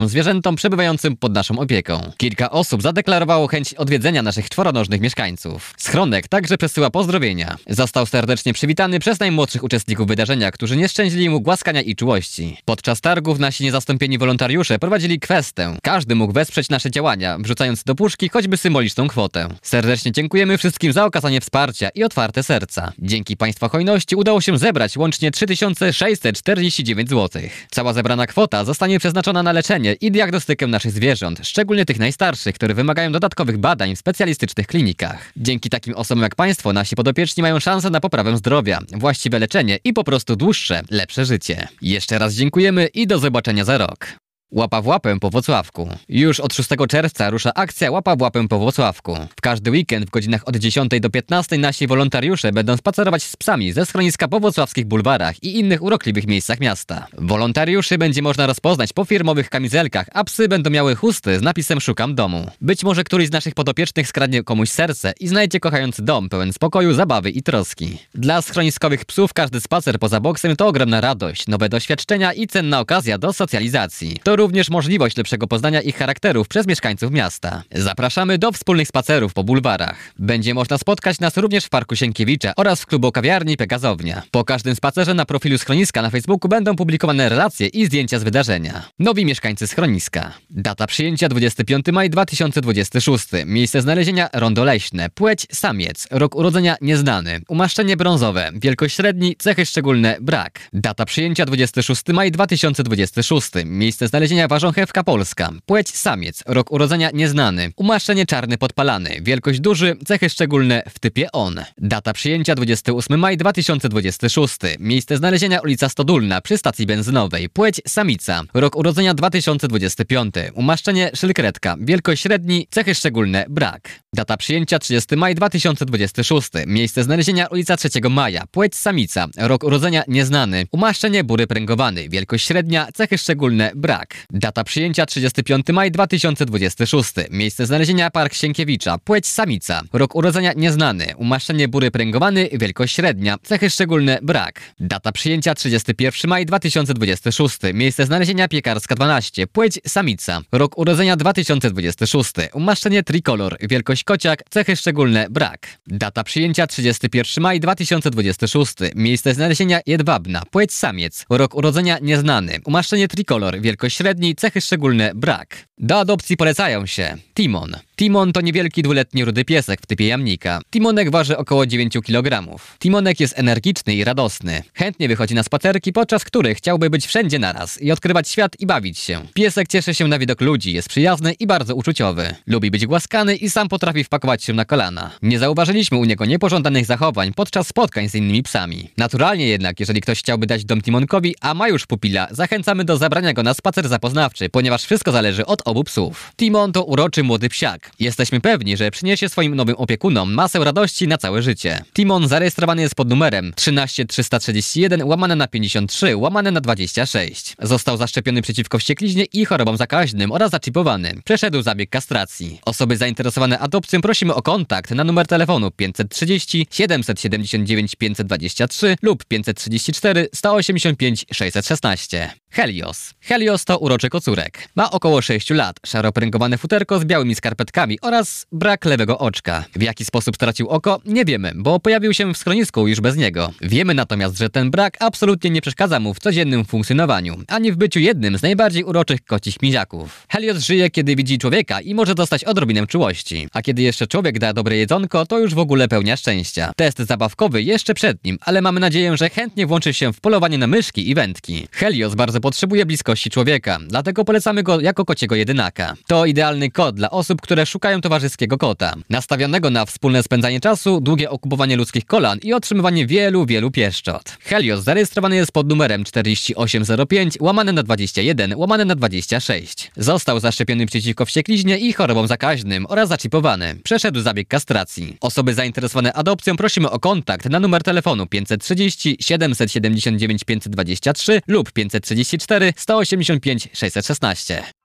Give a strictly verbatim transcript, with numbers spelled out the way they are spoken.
zwierzętom przebywającym pod naszą opieką. Kilka osób zadeklarowało chęć odwiedzenia naszych czworonożnych mieszkańców. Schronek także przesyła pozdrowienia. Został serdecznie przywitany przez najmłodszych uczestników wydarzenia, którzy nie szczędzili mu głaskania i czułości. Podczas targów nasi niezastąpieni wolontariusze prowadzili kwestę. Każdy mógł wesprzeć nasze działania, wrzucając do puszki choćby symboliczną kwotę. Serdecznie dziękujemy wszystkim za okazanie wsparcia i otwarte serca. Dzięki Państwa hojności udało się zebrać łącznie trzy tysiące sześćset czterdzieści dziewięć złotych. Cała zebrana kwota zostanie przeznaczona na leczenie i diagnostykę naszych zwierząt, szczególnie tych najstarszych, które wymagają dodatkowych badań w specjalistycznych klinikach. Dzięki takim osobom jak Państwo nasi podopieczni mają szansę na poprawę zdrowia, właściwe leczenie i po prostu dłuższe, lepsze życie. Jeszcze raz dziękujemy i do zobaczenia za rok. Łapa w łapę po Włocławku. Już od szóstego czerwca rusza akcja Łapa w łapę po Włocławku. W każdy weekend w godzinach od dziesiątej do piętnastej nasi wolontariusze będą spacerować z psami ze schroniska po włocławskich bulwarach i innych urokliwych miejscach miasta. Wolontariuszy będzie można rozpoznać po firmowych kamizelkach, a psy będą miały chusty z napisem "Szukam domu". Być może któryś z naszych podopiecznych skradnie komuś serce i znajdzie kochający dom pełen spokoju, zabawy i troski. Dla schroniskowych psów każdy spacer poza boksem to ogromna radość, nowe doświadczenia i cenna okazja do socjalizacji. To również możliwość lepszego poznania ich charakterów przez mieszkańców miasta. Zapraszamy do wspólnych spacerów po bulwarach. Będzie można spotkać nas również w Parku Sienkiewicza oraz w klubu kawiarni Pegazownia. Po każdym spacerze na profilu schroniska na Facebooku będą publikowane relacje i zdjęcia z wydarzenia. Nowi mieszkańcy schroniska. Data przyjęcia dwudziestego piątego maja dwa tysiące dwudziestego szóstego. Miejsce znalezienia rondo leśne. Płeć samiec. Rok urodzenia nieznany. Umaszczenie brązowe. Wielkość średni. Cechy szczególne brak. Data przyjęcia dwudziestego szóstego maja dwa tysiące dwudziestego szóstego. Miejsce znalezienia ważąchewka polska. Płeć samiec. Rok urodzenia nieznany. Umaszczenie czarny podpalany. Wielkość duży. Cechy szczególne w typie on. Data przyjęcia dwudziestego ósmego maja dwa tysiące dwudziestego szóstego. Miejsce znalezienia ulica Stodulna przy stacji benzynowej. Płeć samica. Rok urodzenia dwa tysiące dwudziesty piąty. Umaszczenie szylkretka. Wielkość średni. Cechy szczególne brak. Data przyjęcia trzydziestego maja dwa tysiące dwudziestego szóstego. Miejsce znalezienia ulica trzeciego maja. Płeć samica. Rok urodzenia nieznany. Umaszczenie bury pręgowany. Wielkość średnia. Cechy szczególne brak. Data przyjęcia trzydziestego piątego maja dwa tysiące dwudziestego szóstego. Miejsce znalezienia Park Sienkiewicza. Płeć samica. Rok urodzenia nieznany. Umaszczenie bury pręgowany. Wielkość średnia. Cechy szczególne brak. Data przyjęcia trzydziestego pierwszego maja dwa tysiące dwudziestego szóstego. Miejsce znalezienia Piekarska dwanaście. Płeć samica. Rok urodzenia dwa tysiące dwudziesty szósty. Umaszczenie trikolor. Wielkość kociak. Cechy szczególne brak. Data przyjęcia trzydziestego pierwszego maja dwa tysiące dwudziesty szósty. Miejsce znalezienia Jedwabna. Płeć samiec. Rok urodzenia nieznany. Umaszczenie trikolor. Wielkość średni. Cechy szczególne brak. Do adopcji polecają się Timon. Timon to niewielki dwuletni rudy piesek w typie jamnika. Timonek waży około dziewięć kilogramów. Timonek jest energiczny i radosny. Chętnie wychodzi na spacerki, podczas których chciałby być wszędzie naraz i odkrywać świat i bawić się. Piesek cieszy się na widok ludzi, jest przyjazny i bardzo uczuciowy. Lubi być głaskany i sam potrafi wpakować się na kolana. Nie zauważyliśmy u niego niepożądanych zachowań podczas spotkań z innymi psami. Naturalnie jednak, jeżeli ktoś chciałby dać dom Timonkowi, a ma już pupila, zachęcamy do zabrania go na spacer zapoznawczy, ponieważ wszystko zależy od obu psów. Timon to uroczy młody psiak. Jesteśmy pewni, że przyniesie swoim nowym opiekunom masę radości na całe życie. Timon zarejestrowany jest pod numerem trzynaście trzysta trzydzieści jeden łamane na pięćdziesiąt trzy łamane na dwadzieścia sześć. Został zaszczepiony przeciwko wściekliźnie i chorobom zakaźnym oraz zaczipowany. Przeszedł zabieg kastracji. Osoby zainteresowane adopcją prosimy o kontakt na numer telefonu pięćset trzydzieści siedemset siedemdziesiąt dziewięć pięćset dwadzieścia trzy lub pięćset trzydzieści cztery sto osiemdziesiąt pięć sześćset szesnaście. Helios. Helios to uroczy kocurek. Ma około sześciu lat, szaropręgowane futerko z białymi skarpetkami oraz brak lewego oczka. W jaki sposób stracił oko? Nie wiemy, bo pojawił się w schronisku już bez niego. Wiemy natomiast, że ten brak absolutnie nie przeszkadza mu w codziennym funkcjonowaniu, ani w byciu jednym z najbardziej uroczych kocich miziaków. Helios żyje, kiedy widzi człowieka i może dostać odrobinę czułości. A kiedy jeszcze człowiek da dobre jedzonko, to już w ogóle pełnia szczęścia. Test zabawkowy jeszcze przed nim, ale mamy nadzieję, że chętnie włączy się w polowanie na myszki i wędki. Helios bardzo potrzebuje bliskości człowieka, dlatego polecamy go jako kociego jedynaka. To idealny kot dla osób, które szukają towarzyskiego kota, nastawionego na wspólne spędzanie czasu, długie okupowanie ludzkich kolan i otrzymywanie wielu, wielu pieszczot. Helios zarejestrowany jest pod numerem czterdzieści osiem zero pięć łamane na dwadzieścia jeden łamane na dwadzieścia sześć. Został zaszczepiony przeciwko wściekliźnie i chorobom zakaźnym oraz zaczipowany. Przeszedł zabieg kastracji. Osoby zainteresowane adopcją prosimy o kontakt na numer telefonu pięćset trzydzieści siedemset siedemdziesiąt dziewięć pięćset dwadzieścia trzy lub pięćset trzydzieści cztery sto osiemdziesiąt pięć sześćset szesnaście.